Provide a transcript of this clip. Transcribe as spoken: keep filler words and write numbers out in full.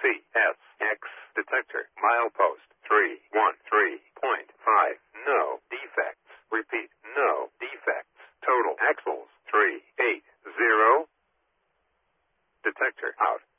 C S X detector. Milepost three one three point five. No defects. Repeat, no defects. Total axles three eight zero. Detector out.